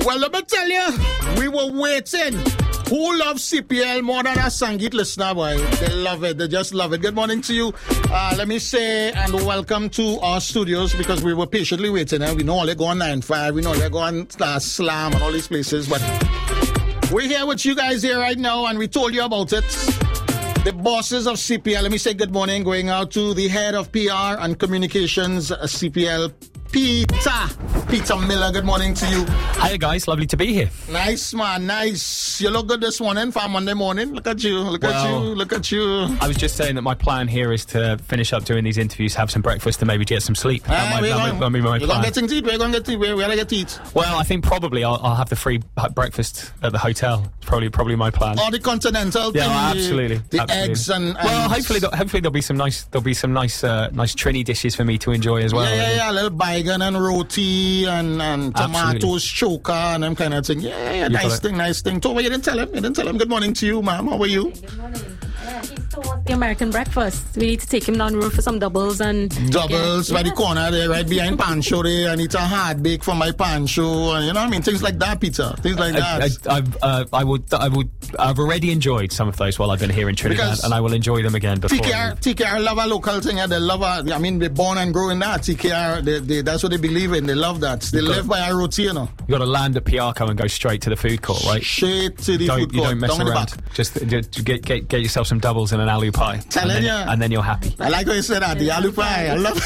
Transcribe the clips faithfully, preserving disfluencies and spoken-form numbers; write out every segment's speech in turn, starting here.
Well, let me tell you, we were waiting. Who loves C P L more than a Sangeet listener, boy? They love it. They just love it. Good morning to you. Uh, let me say and welcome to our studios because we were patiently waiting. Eh? We know all they go on nine five. We know they go on uh, Slam and all these places. But we're here with you guys here right now and we told you about it. The bosses of C P L. Let me say good morning going out to the head of P R and communications, uh, C P L, Peter. Peter Miller, good morning to you. Hi guys, lovely to be here. Nice man, nice. You look good this morning for Monday morning. Look at you, look well, at you, look at you. I was just saying that my plan here is to finish up doing these interviews, have some breakfast and maybe get some sleep. That might, that might be my plan. We're going to get teeth, we're going to get teeth, we're going to get teeth. Well, I think probably I'll, I'll have the free breakfast at the hotel. It's probably, probably my plan. Or the continental yeah, thing. Yeah, absolutely. The absolutely. eggs and, and... Well, hopefully hopefully there'll be some nice, there'll be some nice, uh, nice Trini dishes for me to enjoy as well. Yeah, yeah, yeah, a little bacon and roti and, and tomatoes, choker and them kind of thing. Yeah, yeah, yeah nice thing, nice thing. Tova, you didn't tell him, you didn't tell him. Good morning to you, ma'am. How are you? Good morning. Yeah, he's towards the American breakfast. We need to take him down the road for some doubles and... Doubles yeah. by the corner there, right behind Pancho there, and it's a hard bake for my Pancho, and you know what I mean? Things like that, Peter. Things like I, that. I, I've, uh, I would, I would, I've already enjoyed some of those while I've been here in Trinidad, because and I will enjoy them again before. T K R, T K R love a local thing, and they love a, I mean, they're born and grow in that. T K R, they, they, that's what they believe in. They love that. They You've live by a roti, you know. You got to land at P R Co and go straight to the food court, right? Straight to the don't, food court. You don't mess down around. Just, just get, get get yourself some doubles and an aloo pie. Telling and you. then, and then you're happy. I like how you said that, the aloo pie. I love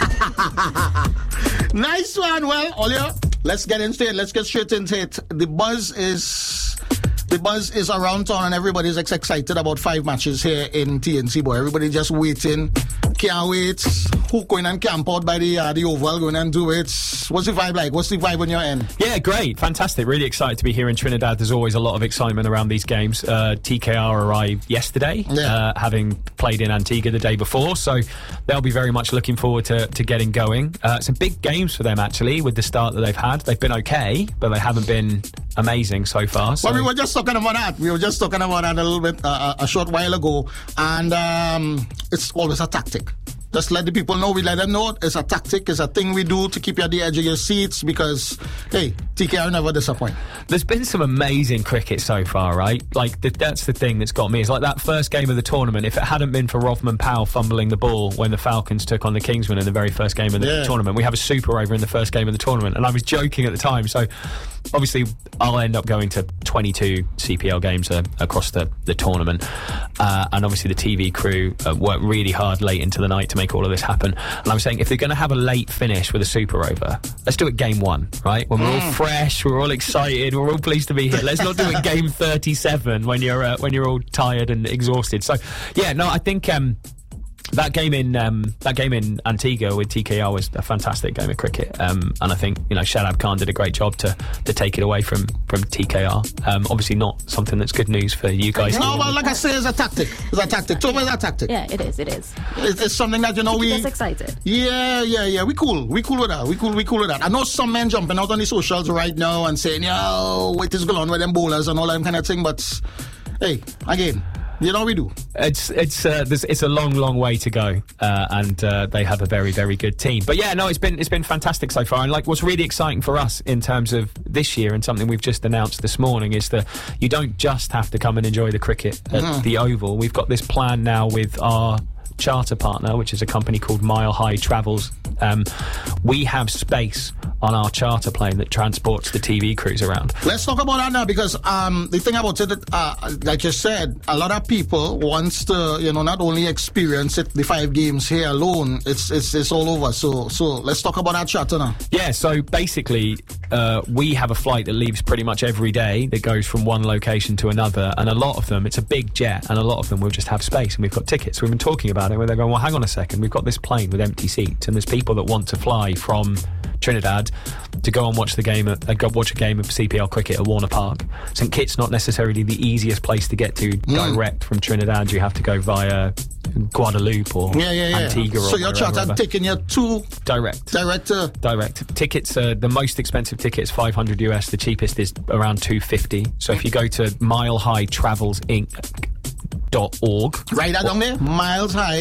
it. Nice one. Well, Olia, let's get into it. Let's get straight into it. The buzz is... The buzz is around town and everybody's excited about five matches here in T N C, boy. Everybody just waiting. Can't wait. Who going and camp out by the, uh, the Oval, going and do it. What's the vibe like? What's the vibe on your end? Yeah, great. Fantastic. Really excited to be here in Trinidad. There's always a lot of excitement around these games. Uh, T K R arrived yesterday, yeah. uh, having played in Antigua the day before, so they'll be very much looking forward to, to getting going. Uh, some big games for them, actually, with the start that they've had. They've been okay, but they haven't been amazing so far. So. Well, we were just talking about that. We were just talking about that a little bit uh, a short while ago, and um, it's always a tactic. Just let the people know, we let them know it's a tactic, it's a thing we do to keep you at the edge of your seats because, hey, T K R never disappoint. There's been some amazing cricket so far, right? Like, the, that's the thing that's got me. It's like that first game of the tournament, if it hadn't been for Rovman Powell fumbling the ball when the Falcons took on the Kingsmen in the very first game of the yeah. tournament, we have a super over in the first game of the tournament, and I was joking at the time, so obviously I'll end up going to twenty-two C P L games uh, across the, the tournament, uh, and obviously the T V crew uh, worked really hard late into the night to make all of this happen. And I'm saying, if they're going to have a late finish with a super over, let's do it game one, right? When we're mm. all fresh, we're all excited, we're all pleased to be here. Let's not do it game thirty-seven when you're uh, when you're all tired and exhausted. So, yeah, no, I think um, that game in um, that game in Antigua with T K R was a fantastic game of cricket, um, and I think you know Shadab Khan did a great job to to take it away from from T K R. Um, obviously, not something that's good news for you guys. No, well, like I say, it's a tactic. It's a tactic. Tell me that tactic. Yeah, it is. It is. It's, it's something that you know we. Keep us excited. Yeah, yeah, yeah. We cool. We cool with that. We cool. We cool with that. I know some men jumping out on the socials right now and saying, "Yo, what is going on with them bowlers and all that kind of thing." But hey, again. You know we do. It's it's uh, it's a long, long way to go, uh, and uh, they have a very, very good team. But yeah, no, it's been it's been fantastic so far. And like, what's really exciting for us in terms of this year, and something we've just announced this morning, is that you don't just have to come and enjoy the cricket at mm. the Oval. We've got this plan now with our charter partner, which is a company called Mile High Travels. Um, we have space on our charter plane that transports the T V crews around. Let's talk about that now, because um, the thing about it, uh, like you said, a lot of people wants to, you know, not only experience it, the five games here alone, it's it's, it's all over. So so let's talk about that charter now. Yeah, so basically, uh, we have a flight that leaves pretty much every day that goes from one location to another, and a lot of them, it's a big jet, and a lot of them will just have space, and we've got tickets. We've been talking about it, where they're going, well, hang on a second, we've got this plane with empty seats, and there's people that want to fly from Trinidad to go and watch the game at, uh, go watch a game of C P L cricket at Warner Park. Saint Kitts not necessarily the easiest place to get to mm. direct from Trinidad. You have to go via Guadeloupe or yeah, yeah, yeah. Antigua. So or your charter taking you to direct, direct, uh, direct tickets. Uh, the most expensive tickets five hundred U S. The cheapest is around two fifty. So if you go to Mile High Travels Inc dot org, right down there, Miles High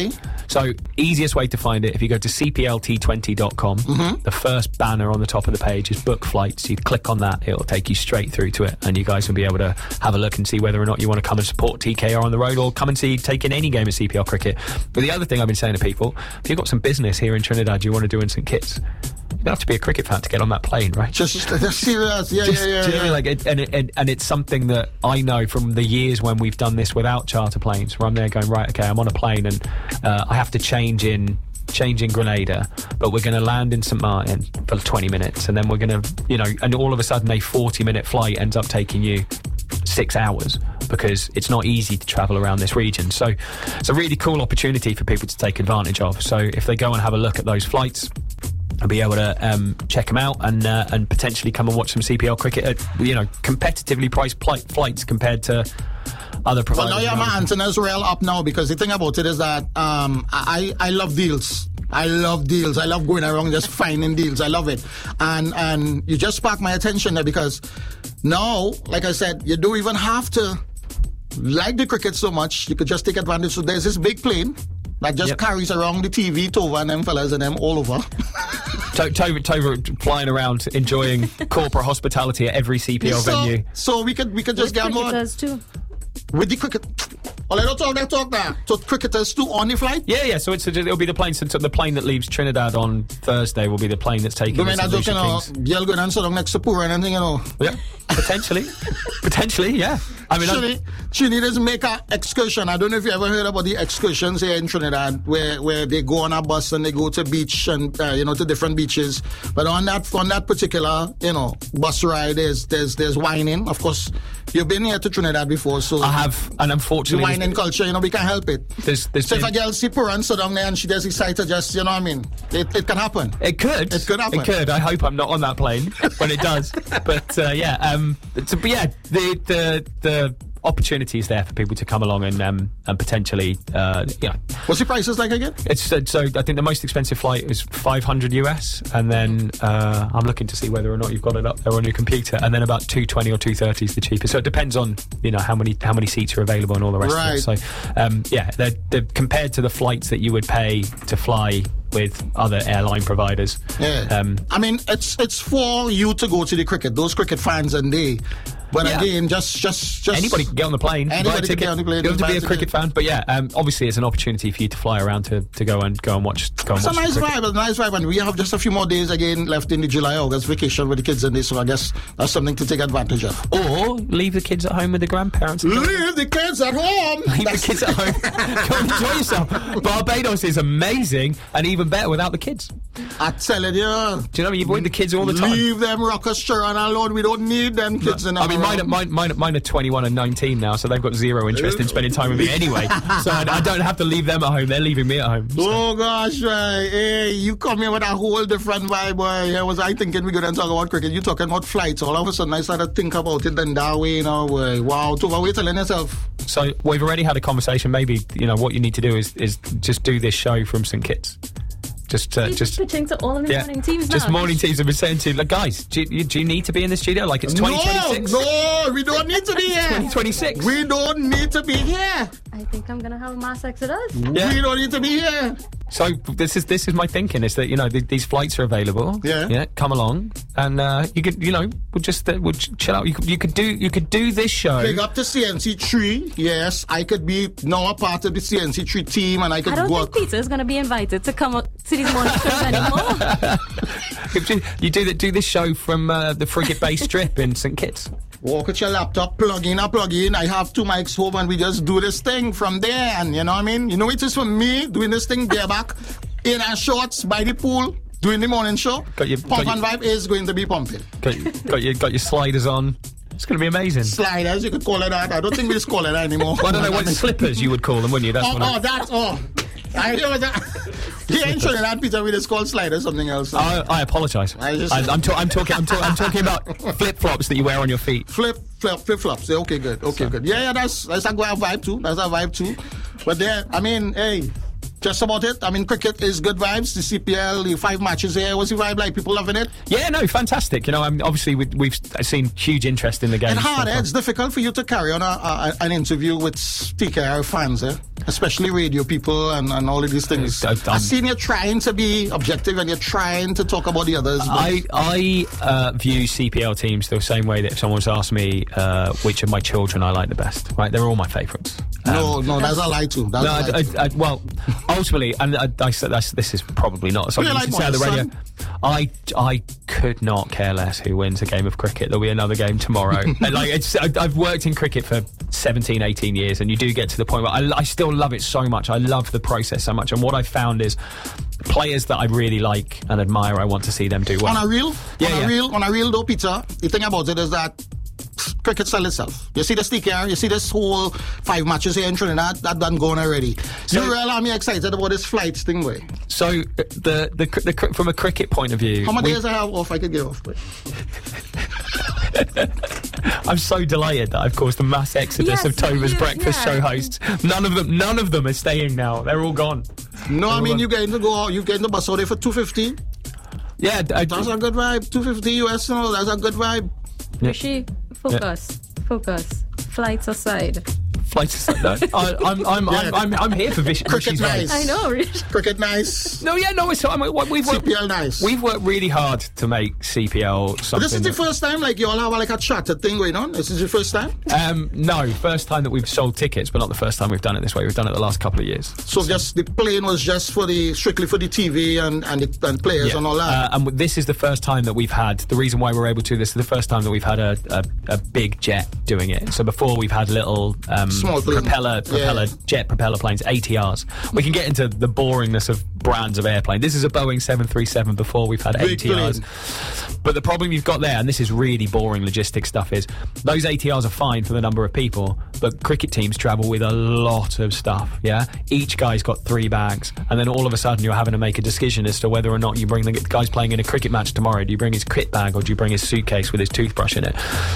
So, easiest way to find it, if you go to c p l t twenty dot com, mm-hmm. the first banner on the top of the page is book flights. You click on that, it'll take you straight through to it, and you guys will be able to have a look and see whether or not you want to come and support T K R on the road, or come and see, take in any game of C P L cricket. But the other thing I've been saying to people, if you've got some business here in Trinidad you want to do in Saint Kitts, you don't have to be a cricket fan to get on that plane, right? Just, just serious, yeah, just, yeah, yeah. Do you know yeah. what I mean? Like, it, and, it, and, and it's something that I know from the years when we've done this without charter planes, where I'm there going, right, okay, I'm on a plane and uh, I have to change in change in Grenada, but we're going to land in Saint Martin for twenty minutes, and then we're going to, you know, and all of a sudden a forty minute flight ends up taking you six hours because it's not easy to travel around this region. So it's a really cool opportunity for people to take advantage of. So if they go and have a look at those flights, I'll be able to um, check them out and uh, and potentially come and watch some C P L cricket at, you know, competitively priced pl- flights compared to other providers. Well, now, yeah, my antenna's real up now, because the thing about it is that um, I, I love deals. I love deals. I love going around just finding deals. I love it. And and you just sparked my attention there, because now, like I said, you don't even have to like the cricket so much. You could just take advantage. So there's this big plane that just yep. carries around the T V, Tova and them fellas and them all over. Tova, Tova flying around, enjoying corporate hospitality at every C P L so, venue. So we could we could just With get more. cricketers too. With the cricket. Oh, I don't talk that talk that. So cricketers too on the flight? Yeah, yeah. So it's a, it'll be the plane. So the plane that leaves Trinidad on Thursday will be the plane that's taking. You mean the I don't know? You're going and sit next to Pura and anything, you know? Yeah, potentially, potentially, yeah. I mean, Trini, Trinidad's make an excursion. I don't know if you ever heard about the excursions here in Trinidad, where where they go on a bus and they go to beach and uh, you know, to different beaches. But on that on that particular, you know, bus ride, there's there's there's whining. Of course, you've been here to Trinidad before, so I have, and unfortunately, the whining culture, you know, we can't help it. There's, there's so been, if a girl see Pura and sit down there and she does excited, just, you know what I mean, it it can happen. It could. It could happen. It could. I hope I'm not on that plane when it does. But uh, yeah, um, so, but yeah, the the the. opportunities there for people to come along and um, and potentially, uh, you know. What's the prices like again? It's uh, so I think the most expensive flight is five hundred U S, and then uh, I'm looking to see whether or not you've got it up there on your computer, and then about two twenty or two thirty is the cheapest. So it depends on, you know, how many how many seats are available and all the rest right. of it. So um, yeah, they're, they're compared to the flights that you would pay to fly with other airline providers. Yeah. Um, I mean, it's it's for you to go to the cricket. Those cricket fans and they. But yeah. again, just, just, just... Anybody can get on the plane. Anybody can get on the plane. You don't have to be a cricket fan. But yeah, um, obviously it's an opportunity for you to fly around to, to go and go and watch go and It's watch a nice cricket. vibe, a nice vibe. And we have just a few more days again left in the July-August vacation with the kids and this, so I guess that's something to take advantage of. Or leave the kids at home with the grandparents. Leave the kids at home! Leave the kids at home. Go and enjoy yourself. Barbados is amazing, and even better without the kids. I tell you. Do you know what I mean? You avoid the kids all the time. Leave them rockers children alone. We don't need them kids in our I mean, mine, mine, mine, mine are twenty-one and nineteen now, so they've got zero interest in spending time with me anyway. So I, I don't have to leave them at home. They're leaving me at home. So. Oh, gosh, right. Hey, you come here with a whole different vibe, boy. Here was I thinking we go and talk about cricket. You talking about flights. All of a sudden, I started to think about it then that way, you know, boy. Wow, Tova, what are you telling yourself? So we've already had a conversation. Maybe, you know, what you need to do is, is just do this show from Saint Kitts. Just, uh, just pitching to all of the yeah, morning teams now. Just morning teams have been saying to like, guys, do you, do you need to be in the studio? Like it's twenty twenty-six. No, no, we don't need to be here. twenty twenty-six. We don't need to be here. I think I'm gonna have a mass exodus. Yeah. We don't need to be here. So this is this is my thinking is that, you know, th- these flights are available. Yeah. Yeah. Come along and uh, you could, you know, we'll just uh, we'll ch- chill out. You could, you could do you could do this show. Big up to C N C three. Yes, I could be now a part of the C N C three team, and I could I don't work. think Peter is gonna be invited to come up to these morning shows anymore. You do that. Do this show from uh, the Frigate Bay Strip in Saint Kitts. Walk at your laptop, plug in a plug in. I have two mics home, and we just do this thing from there. And you know what I mean? You know, it is for me doing this thing bareback in our shorts by the pool doing the morning show. Got your, Pump got and your, Vibe is going to be pumping. Got, your, got your got your sliders on. It's going to be amazing. Sliders, you could call it that. I don't think we just call it that anymore. Well, I don't know what slippers you would call them, wouldn't you? That's oh, what oh, I... that's oh. I hear that. Yeah, in Trinidad, Peter, we just call sliders something else. So. I, I apologise. I just, I, I'm, ta- I'm talking. I'm, ta- I'm talking about flip flops that you wear on your feet. Flip, flip, flip flops. Yeah, okay, good. Okay, so. good. Yeah, yeah, that's that's a good vibe too. That's a vibe too. But there, I mean, hey, just about it. I mean, cricket is good vibes. The C P L, the five matches here. What's the vibe like? People loving it? Yeah, no, fantastic. You know, I'm obviously we, we've seen huge interest in the game. It's hard. Eh? It's difficult for you to carry on a, a, an interview with T K R fans, eh? Especially radio people and, and all of these things. I, I've seen you trying to be objective and you're trying to talk about the others. I I uh, view C P L teams the same way that if someone's asked me uh, which of my children I like the best, right? They're all my favourites. Um, no, no, that's a lie too. That's no, a lie I, too. I, I, well, ultimately, and I, I said that's, this is probably not something you like can say on the what, radio. son? I, I could not care less who wins a game of cricket. There'll be another game tomorrow. And, like it's, I, I've worked in cricket for seventeen, eighteen years, and you do get to the point where I, I still love it so much. I love the process so much, and what I found is players that I really like and admire, I want to see them do well. On a real, Yeah, on a yeah. real, on a real though, Peter, the thing about it is that cricket sell itself. You see this T K R, you see this whole five matches here in Trinidad, that done going already. So- you real I'm excited about this flights thing, way. So, uh, the, the the cr- from a cricket point of view, How many we- days I have off I could get off, but I'm so delighted that I've caused a mass exodus Yes, of Tova's you- breakfast yeah. show hosts. None of them, none of them are staying now. They're all gone. no, I Hold mean on. you getting to go out, you getting to bus out there for two fifty. Yeah, I, That's a good vibe. two fifty U S, you know, that's a good vibe. Rishi, focus. Focus. Flights aside. flights like that. I, I'm, I'm, I'm, I'm, I'm here for Vish- Cricket Vishy's nice. vote. I know, Rishi. Cricket nice. No, yeah, no, it's I mean, we've C worked, P L nice. we've worked really hard to make C P L something. But this is the that- first time, like, you all have like a charter thing going on. This is your first time. Um, no, first time that we've sold tickets, but not the first time we've done it this way. We've done it the last couple of years. So just the plane was just for the strictly for the T V and and, the, and players Yeah. and all that. Uh, and this is the first time that we've had, the reason why we're able to, this is the first time that we've had a, a, a big jet doing it. So before we've had little um, Small plane. propeller, propeller Yeah. jet propeller planes, A T Rs. We can get into the boringness of brands of airplane. This is a Boeing seven thirty-seven before we've had Big A T Rs. But the problem you've got there, and this is really boring logistics stuff, is those A T Rs are fine for the number of people, but cricket teams travel with a lot of stuff, yeah? Each guy's got three bags, and then all of a sudden you're having to make a decision as to whether or not you bring the guy's playing in a cricket match tomorrow. Do you bring his kit bag or do you bring his suitcase with his toothbrush in it?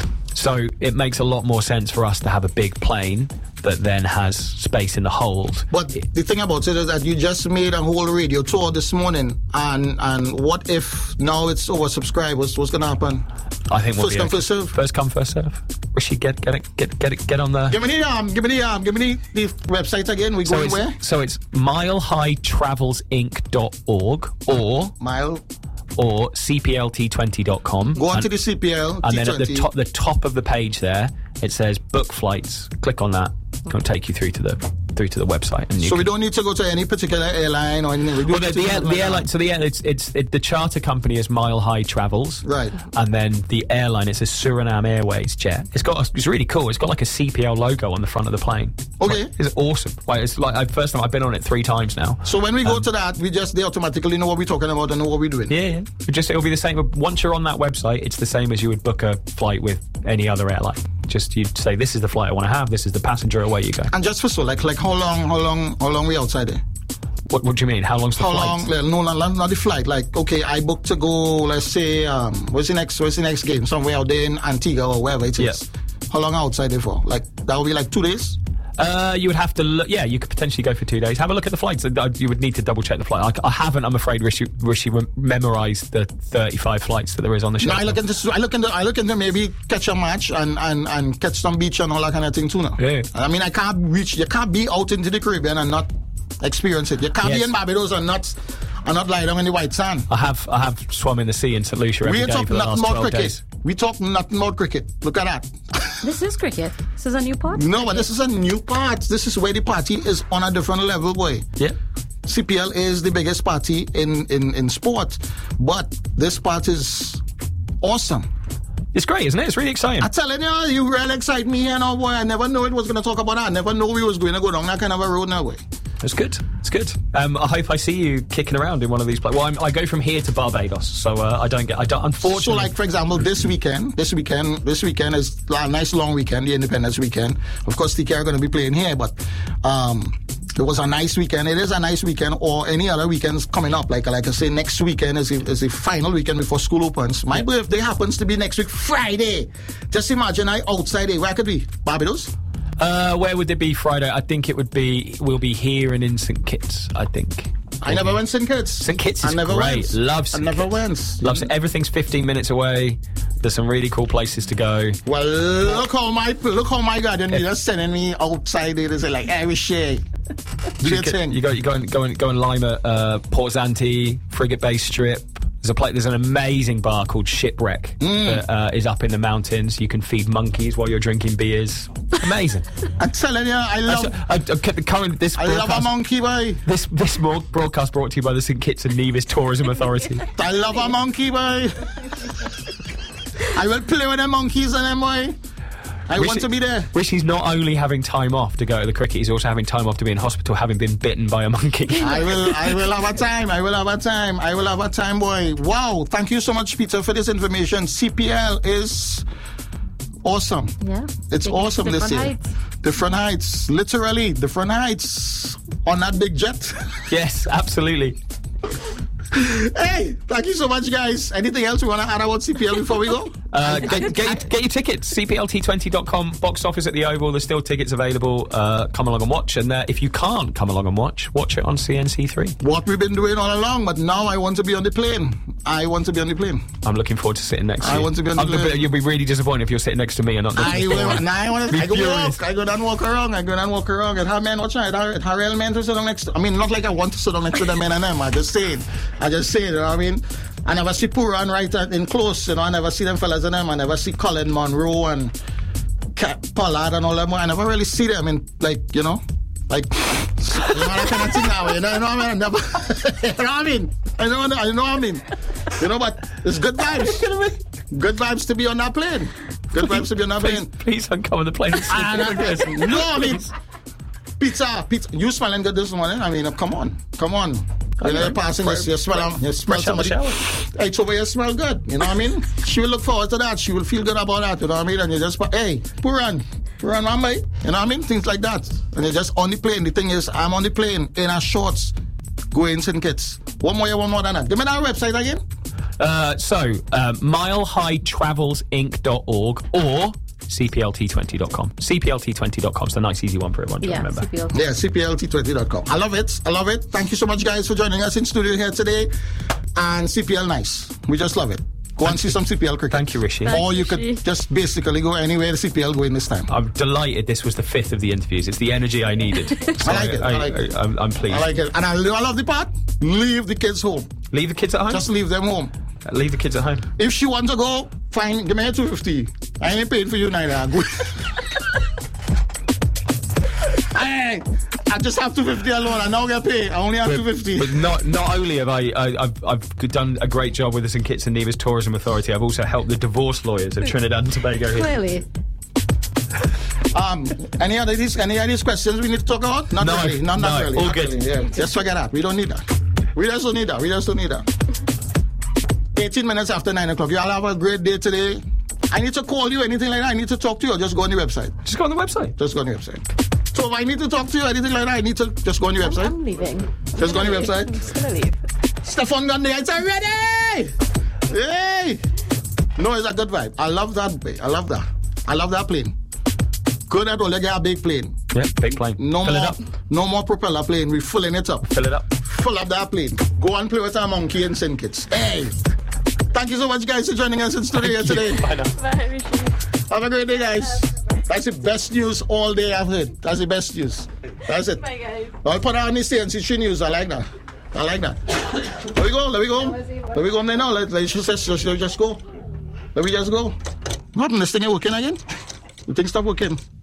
So it makes a lot more sense for us to have a big plane that then has space in the hold. But the thing about it is that you just made a whole radio tour this morning, and and what if now it's oversubscribed? What's, what's going to happen? I think we'll First be come, okay. first serve. First come, first serve. Rishi, get get it, get get it, get on the. Give me the um, give me the um, give me the, the website again. We So going it's, where? so it's mile high travels inc dot org or Mile. or c p l t twenty dot com. Go on and, to the C P L. and then at the T twenty. top the top of the page there it says book flights. Click on that. It'll take you through to the through to the website. And you So can, we don't need to go to any particular airline or anything. We do well, the, it the, to air, something the like airline. that. So the air, it's it's it, the charter company is Mile High Travels, Right. And then the airline is a Suriname Airways jet. It's got a, it's really cool. It's got like a C P L logo on the front of the plane. Okay. Like, it's awesome. Like it's like I, first time I've been on it three times now. So when we go to that, we just they automatically know what we're talking about and know what we're doing. Yeah, yeah. It just it'll be the same. Once you're on that website, it's the same as you would book a flight with any other airline. Just you say this is the flight I want to have. This is the passenger. Away you go. And just for so, like, like how long, how long, how long we outside there? What, what do you mean? How long's the How flight? long? Like, no, not, not the flight. Like, okay, I booked to go. Let's say, um, what's the next? What's the next game? Somewhere out there in Antigua or wherever it is. Yeah. How long outside there for? Like that would be like two days. Uh, you would have to look. Yeah, you could potentially go for two days. Have a look at the flights. Uh, You would need to double check the flight. I, I haven't. I'm afraid Rishi, Rishi rem- memorised the thirty-five flights that there is on the show. No, I look into, I look into, I look into maybe catch a match and, and, and catch some beach and all that kind of thing too. Now, Yeah. I mean, I can't reach. You can't be out into the Caribbean and not experience it. You can't be Yes. in Barbados and not, and not lie down in the white sand. I have. I have swum in the sea in Saint Lucia every We day talk for the nothing last about twelve cricket. days. We talk nothing about cricket. Look at that. This is cricket. This is a new part. No, but this is a new part. This is where the party is on a different level, boy. Yeah. C P L is the biggest party in, in, in sport, but this part is awesome. It's great, isn't it? It's really exciting. I'm telling you, you really excite me here now, boy. I never know it was going to talk about that. I never know we was going to go down that kind of a road now, boy. It's good. It's good. Um, I hope I see you kicking around in one of these places. Well, I'm, I go from here to Barbados, so uh, I don't get. I don't. Unfortunately, So, like, for example, this weekend, this weekend, this weekend is a nice long weekend, the Independence weekend. Of course, T K are going to be playing here, but um, it was a nice weekend. It is a nice weekend, or any other weekends coming up. Like, like I say, next weekend is the, is the final weekend before school opens. My birthday happens to be next week, Friday. Just imagine I outside there. Where I could be? Barbados? Uh, where would it be Friday? I think it would be. We'll be here and in Saint Kitts. I think. I never went Saint Kitts. Saint Kitts is I never great. Went. Love Saint I never Kitts. went. Loves it. Everything's fifteen minutes away. There's some really cool places to go. Well, look how my look how my garden is just sending me outside there. They say like, hey, we share. Do your thing. You go, you go and go and go and lime at uh, Port Zante, Frigate Bay Strip. There's a place. There's an amazing bar called Shipwreck mm. that uh, is up in the mountains. You can feed monkeys while you're drinking beers. Amazing. I'm telling you, I love. I, I, I, current, this I love a monkey boy. This this broadcast brought to you by the Saint Kitts and Nevis Tourism Authority. I love a monkey boy. I will play with the monkeys and them boy. I Rishi, want to be there. Rishi's not only having time off to go to the cricket, he's also having time off to be in hospital having been bitten by a monkey. I will I will have a time. I will have a time. I will have a time, boy. Wow. Thank you so much, Peter, for this information. C P L is awesome. Yeah. It's awesome this year. Heights. Different heights. Literally, different heights on that big jet. Yes, absolutely. Hey, thank you so much, guys. Anything else we want to add about C P L before we go? Uh, get, get, get your tickets, C P L T twenty dot com, box office at the Oval. There's still tickets available. Uh, come along and watch. And uh, if you can't come along and watch, watch it on C N C three. What we've been doing all along, but now I want to be on the plane. I want to be on the plane. I'm looking forward to sitting next to you. I want to be on the I'm plane. Gonna, you'll be really disappointed if you're sitting next to me and not I will. forward. Now I want to. I go walk. I go down, walk around. I go down, walk around. And have men watch out. It have real men to sit down next to. I mean, not like I want to sit down next to them men and them. I just say it. I just say it. You know what I mean? I never see Puran right in close. You know, I never see them fellas in them. I never see Colin Monroe and Cat Pollard and all them. I never really see them in, like, you know, like, you know that kind of thing now. You know, you know what I mean? I never, you know what I mean? I know, I know what I mean. You know, but it's good vibes. Good vibes to be on that plane. Good vibes to be on that plane. Please don't come on the plane. And, uh, no, I mean, pizza, pizza. You smelling good this morning? I mean, come on, come on. You know, you're passing this, you smell, you smell somebody. Hey, so you smell good, you know what I mean? She will look forward to that. She will feel good about that, you know what I mean? And you just, hey, Puran, Puran, man, mate. You know what I mean? Things like that. And you're just on the plane. The thing is, I'm on the plane in a shorts, going Saint Kitts. One more, one more than that. Give me that website again. Uh, so, uh, mile high travels inc dot org or C P L T twenty dot com. C P L T twenty dot com is the nice, easy one for everyone to yeah, remember. C P L T. Yeah, C P L T twenty dot com. I love it. I love it. Thank you so much, guys, for joining us in studio here today. And C P L nice. We just love it. Go and see some C P L cricket. Thank you, Rishi. Thank or you you, could Rishi. just basically go anywhere the C P L going this time. I'm delighted this was the fifth of the interviews. It's the energy I needed. So I like it. I like it. I, I'm, I'm pleased. I like it. And I, I love the part. Leave the kids home. Leave the kids at home? Just leave them home. Uh, leave the kids at home. If she wants to go, fine, give me a two fifty. I ain't paying for you neither. Hey, I just have two fifty alone. I now get paid. I only have But, two fifty. but not not only have I, I I've, I've done a great job with the Saint Kitts and Nevis Tourism Authority, I've also helped the divorce lawyers of Trinidad and Tobago here. Clearly. Um, any other these any of these questions we need to talk about? Not No, really. Not, not no, really. all not good. Really. Yeah. Just forget that. We don't need that. We just don't need that. We just don't need that. eighteen minutes after nine o'clock. You all have a great day today. I need to call you, anything like that. I need to talk to you, or just go on the website. Just go on the website. Just go on the website. So if I need to talk to you, anything like that, I need to just go on your I'm, website. I'm leaving. Just go on your I'm website. just gonna leave. Stefan Gundy, it's ready! Hey! No, it's a good vibe. I love that. I love that. I love that plane. Good at all. You get a big plane. Yeah, big plane. No Fill more, it up. no more propeller plane. We're filling it up. Fill it up. Full up that plane. Go and play with our monkey in Saint Kitts. Hey! Thank you so much, guys, for joining us in studio here today. Bye now. Bye, Rishi. Have a great day, guys. That's the best news all day I've heard. That's the best news. That's it. Bye, guys. I'll put that on the C N C three news. I like that. I like that. Let me go. Let me go. Let me go there now. Let, let's just, just, just, just go. Let me just go. What happened? This thing ain't working again? The thing stopped working.